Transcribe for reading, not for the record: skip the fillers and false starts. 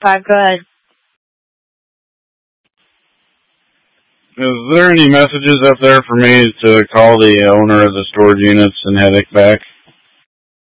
5, go ahead. Is there any messages up there for me to call the owner of the storage units in Headache back?